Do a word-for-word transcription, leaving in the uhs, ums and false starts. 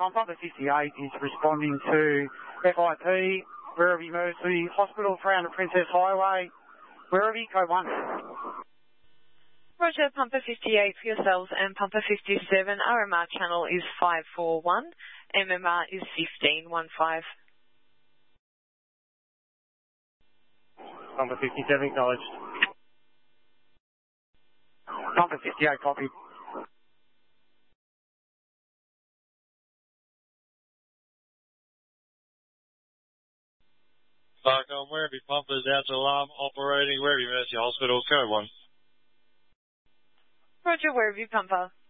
on Pumper fifty-eight is responding to F I P, Werribee Emergency Hospital, three hundred Princess Highway. Werribee, code one. Roger, Pumper fifty-eight for yourselves and Pumper fifty-seven. R M R channel is five four one. M M R is fifteen fifteen. Pumper fifty-seven acknowledged. Pumper fifty-eight, copy. Park on Werribee Pumpers out to alarm operating Werribee Emergency Hospital, code one. Roger, Werribee Pumper.